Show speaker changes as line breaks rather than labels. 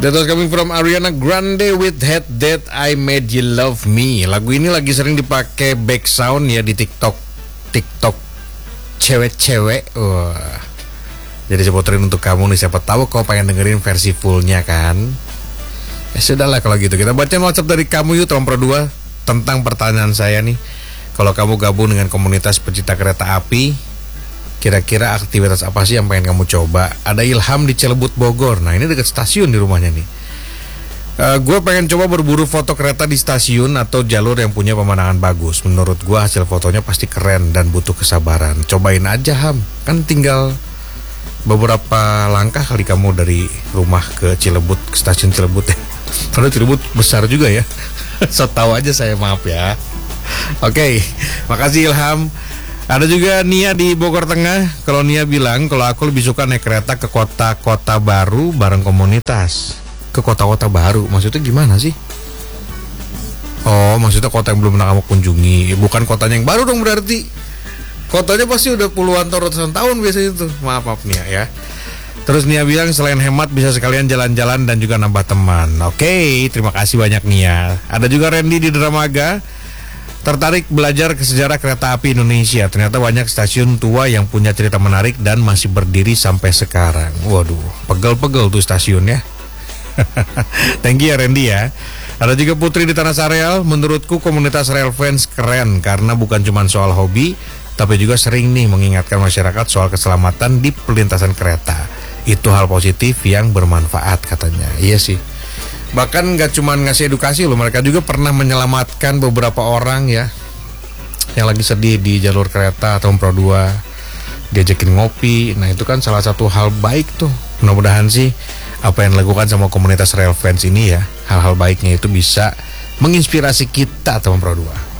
That was coming from Ariana Grande with Head That I Made You Love Me. Lagu ini lagi sering dipakai back sound ya di TikTok cewek-cewek. Wah. Jadi saya puterin untuk kamu nih, siapa tahu kau pengen dengerin versi fullnya kan. Ya sudahlah kalau gitu. Kita baca WhatsApp dari kamu yuk, Trompro 2, tentang pertanyaan saya nih. Kalau kamu gabung dengan komunitas pecinta kereta api, kira-kira aktivitas apa sih yang pengen kamu coba? Ada Ilham di Cilebut, Bogor. Nah ini dekat stasiun di rumahnya nih. Gue pengen coba berburu foto kereta di stasiun atau jalur yang punya pemandangan bagus. Menurut gue hasil fotonya pasti keren dan butuh kesabaran. Cobain aja Ham, kan tinggal beberapa langkah kali kamu dari rumah ke Cilebut, ke stasiun Cilebut ya. Karena Cilebut besar juga ya. So tahu aja saya, maaf ya. Oke, makasih Ilham. Ada juga Nia di Bogor Tengah. Kalau Nia bilang kalau aku lebih suka naik kereta ke kota-kota baru bareng komunitas. Ke kota-kota baru, maksudnya gimana sih? Oh, maksudnya kota yang belum pernah kamu kunjungi. Bukan kotanya yang baru dong berarti. Kotanya pasti udah puluhan atau ratusan tahun biasanya itu. Maaf Nia ya. Terus Nia bilang selain hemat bisa sekalian jalan-jalan dan juga nambah teman. Oke, terima kasih banyak Nia. Ada juga Randy di Dramaga. Tertarik belajar ke sejarah kereta api Indonesia. Ternyata banyak stasiun tua yang punya cerita menarik dan masih berdiri sampai sekarang. Waduh, pegel-pegel tuh stasiunnya. Thank you ya Randy ya. Ada juga Putri di Tanah Sareal. Menurutku komunitas rail fans keren karena bukan cuma soal hobi, tapi juga sering nih mengingatkan masyarakat soal keselamatan di perlintasan kereta. Itu hal positif yang bermanfaat katanya. Iya sih. Bahkan gak cuma ngasih edukasi loh, mereka juga pernah menyelamatkan beberapa orang ya yang lagi sedih di jalur kereta atau Pro 2, diajakin ngopi. Nah itu kan salah satu hal baik tuh. Mudah-mudahan sih apa yang dilakukan sama komunitas rail fans ini ya, hal-hal baiknya itu bisa menginspirasi kita teman Pro 2.